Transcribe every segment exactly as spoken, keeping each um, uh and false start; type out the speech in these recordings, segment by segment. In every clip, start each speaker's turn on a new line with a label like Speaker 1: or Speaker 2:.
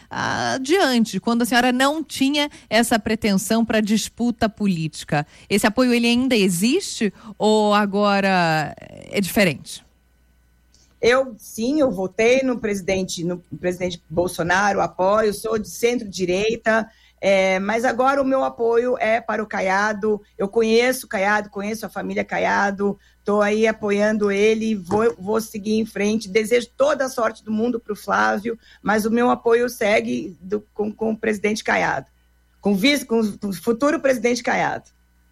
Speaker 1: adiante, quando a senhora não tinha essa pretensão para disputa política. Esse apoio, ele ainda existe ou agora é diferente?
Speaker 2: Eu, sim, eu votei no presidente, no presidente Bolsonaro, apoio, sou de centro-direita, é, mas agora o meu apoio é para o Caiado. Eu conheço o Caiado, conheço a família Caiado, estou aí apoiando ele, vou, vou seguir em frente. Desejo toda a sorte do mundo para o Flávio, mas o meu apoio segue do, com, com o presidente Caiado, com o, vice, com o futuro presidente Caiado.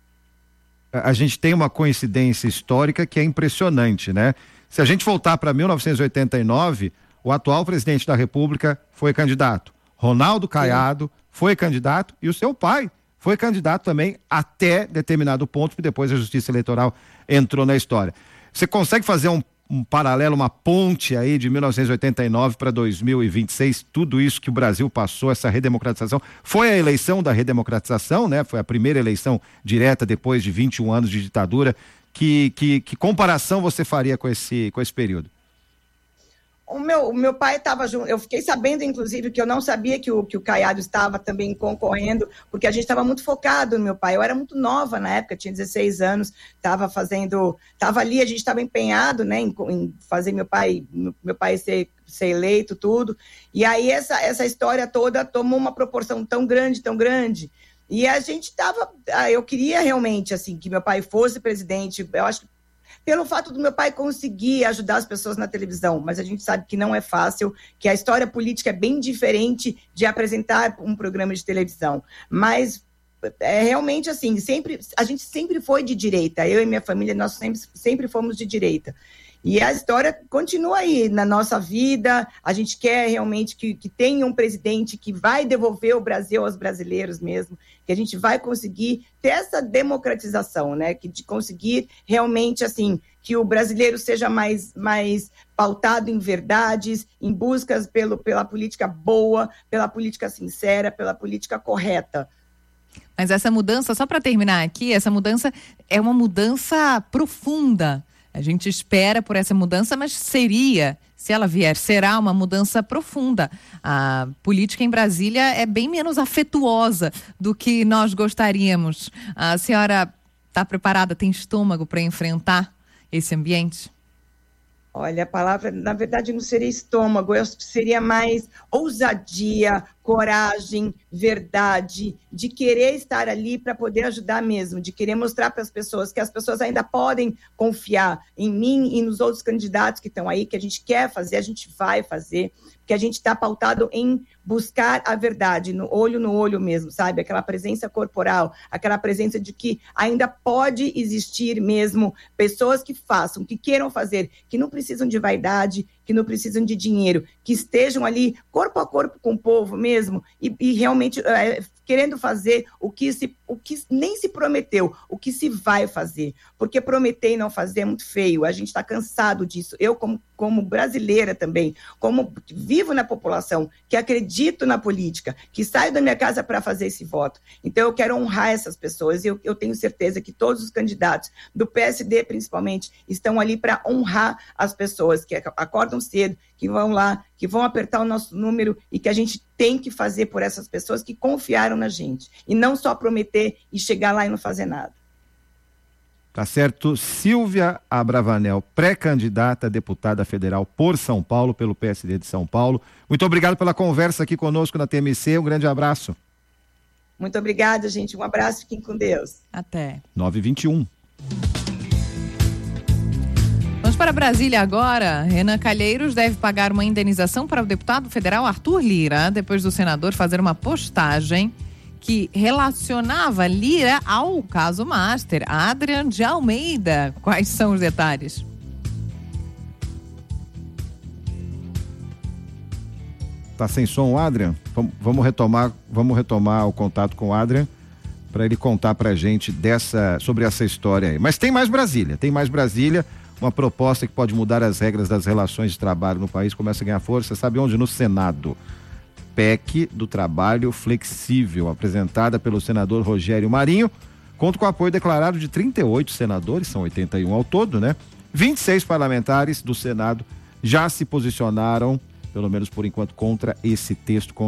Speaker 3: A gente tem uma coincidência histórica que é impressionante, né? Se a gente voltar para mil novecentos e oitenta e nove, o atual presidente da República foi candidato. Ronaldo Caiado Sim. foi candidato e o seu pai foi candidato também até determinado ponto, que depois a Justiça Eleitoral entrou na história. Você consegue fazer um, um paralelo, uma ponte aí de mil novecentos e oitenta e nove para dois mil e vinte e seis, tudo isso que o Brasil passou, essa redemocratização? Foi a eleição da redemocratização, né? Foi a primeira eleição direta depois de vinte e um anos de ditadura. Que, que, que comparação você faria com esse, com esse período?
Speaker 2: O meu, o meu pai estava junto, eu fiquei sabendo, inclusive, que eu não sabia que o, que o Caiado estava também concorrendo, porque a gente estava muito focado no meu pai. Eu era muito nova na época, tinha dezesseis anos, estava fazendo, estava ali, a gente estava empenhado, né, em, em fazer meu pai, meu pai ser, ser eleito, tudo. E aí essa, essa história toda tomou uma proporção tão grande, tão grande. E a gente estava, eu queria realmente, assim, que meu pai fosse presidente. Eu acho que pelo fato do meu pai conseguir ajudar as pessoas na televisão, mas a gente sabe que não é fácil, que a história política é bem diferente de apresentar um programa de televisão. Mas é realmente assim, sempre, a gente sempre foi de direita, eu e minha família, nós sempre, sempre fomos de direita. E a história continua aí na nossa vida. A gente quer realmente que, que tenha um presidente que vai devolver o Brasil aos brasileiros mesmo, que a gente vai conseguir ter essa democratização, né? Que de conseguir realmente, assim, que o brasileiro seja mais, mais pautado em verdades, em buscas pelo, pela política boa, pela política sincera, pela política correta.
Speaker 1: Mas essa mudança, só para terminar aqui, essa mudança é uma mudança profunda. A gente espera por essa mudança, mas seria, se ela vier, será uma mudança profunda. A política em Brasília é bem menos afetuosa do que nós gostaríamos. A senhora está preparada, tem estômago para enfrentar esse ambiente?
Speaker 2: Olha, a palavra, na verdade, não seria estômago, eu seria mais ousadia, coragem, verdade, de querer estar ali para poder ajudar mesmo, de querer mostrar para as pessoas que as pessoas ainda podem confiar em mim e nos outros candidatos que estão aí, que a gente quer fazer, a gente vai fazer, que a gente está pautado em buscar a verdade, no olho no olho mesmo, sabe? Aquela presença corporal, aquela presença de que ainda pode existir mesmo pessoas que façam, que queiram fazer, que não precisam de vaidade, que não precisam de dinheiro, que estejam ali corpo a corpo com o povo mesmo e, e realmente é, querendo fazer o que, se, o que nem se prometeu, o que se vai fazer. Porque prometer e não fazer é muito feio, a gente está cansado disso. Eu, como, como brasileira também, como vivo na população, que acredito na política, que saio da minha casa para fazer esse voto. Então, eu quero honrar essas pessoas e eu, eu tenho certeza que todos os candidatos, do P S D principalmente, estão ali para honrar as pessoas que acordam cedo, que vão lá, que vão apertar o nosso número e que a gente tem que fazer por essas pessoas que confiaram na gente. E não só prometer e chegar lá e não fazer nada.
Speaker 3: Tá certo. Silvia Abravanel, pré-candidata a deputada federal por São Paulo, pelo P S D de São Paulo. Muito obrigado pela conversa aqui conosco na T M C. Um grande abraço.
Speaker 2: Muito obrigada, gente. Um abraço. Fiquem com Deus.
Speaker 1: Até.
Speaker 3: nove e vinte e um.
Speaker 1: Vamos para Brasília agora. Renan Calheiros deve pagar uma indenização para o deputado federal Arthur Lira, depois do senador fazer uma postagem que relacionava Lira ao caso Master. Adrian de Almeida, quais são os detalhes?
Speaker 3: Tá sem som o Adrian? Vamos retomar, vamos retomar o contato com o Adrian para ele contar pra gente dessa, sobre essa história aí. Mas tem mais Brasília, tem mais Brasília. Uma proposta que pode mudar as regras das relações de trabalho no país começa a ganhar força. Sabe onde? No Senado. P E C do Trabalho Flexível, apresentada pelo senador Rogério Marinho, conta com o apoio declarado de trinta e oito senadores, são oitenta e um ao todo, né? vinte e seis parlamentares do Senado já se posicionaram, pelo menos por enquanto, contra esse texto